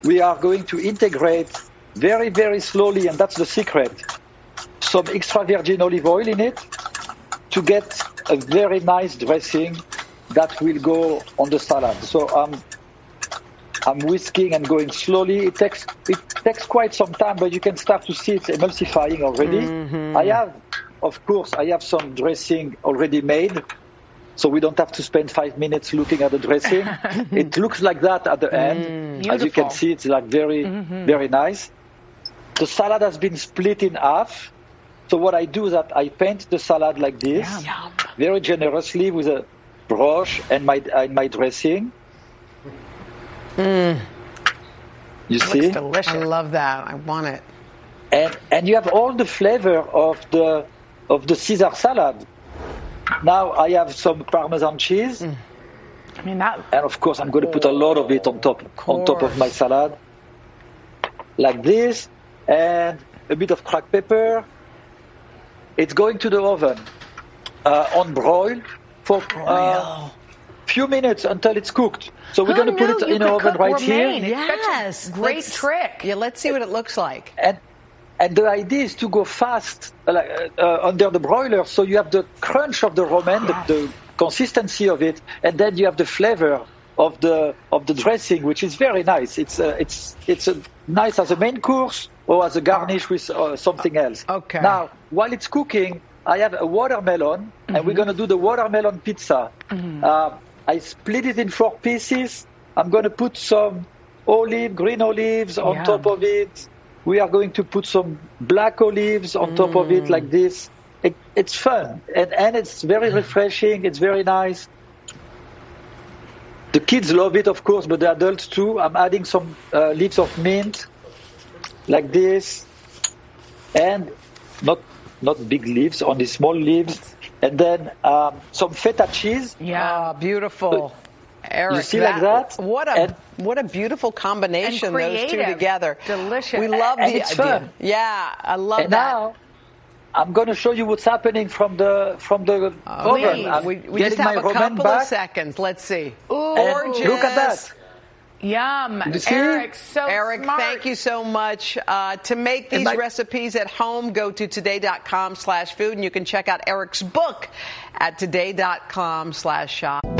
we are going to integrate very, very slowly, and that's the secret, some extra virgin olive oil in it to get a very nice dressing that will go on the salad. So I'm whisking and going slowly. It takes quite some time, but you can start to see it emulsifying already. Mm-hmm. I have some dressing already made, so we don't have to spend 5 minutes looking at the dressing. It looks like that at the end. Beautiful. As you can see, it's like very, very nice. The salad has been split in half. So what I do is that I paint the salad like this, very generously with a brush and my dressing. You see? Looks delicious. I love that. I want it. And you have all the flavor of the Caesar salad. Now I have some Parmesan cheese. I mean, that. And of course, I'm going to put a lot of it on top of my salad, like this, and a bit of cracked pepper. It's going to the oven on broil for few minutes until it's cooked. So we're going to put it in the oven right here. Yes, great trick. Yeah, let's see what it looks like. And the idea is to go fast under the broiler, so you have the crunch of the romaine, the consistency of it, and then you have the flavor of the dressing, which is very nice. It's nice as a main course or as a garnish with something else. Okay. Now, while it's cooking, I have a watermelon, and we're going to do the watermelon pizza. I split it in 4 pieces. I'm going to put some green olives on top of it. We are going to put some black olives on top of it like this. It's fun, and it's very refreshing. It's very nice. The kids love it, of course, but the adults too. I'm adding some leaves of mint like this, and not big leaves, only small leaves. And then some feta cheese. Yeah, beautiful. Eric, you see like that? What a beautiful combination, those two together. Delicious. We love the idea. Fun. Yeah, I love that. Now I'm going to show you what's happening from the oven. We just have a couple of seconds. Let's see. Ooh, gorgeous. Look at that. Yum. Eric, Eric, smart. thank you so much. To make these recipes at home, go to today.com/food, and you can check out Eric's book at today.com/shop.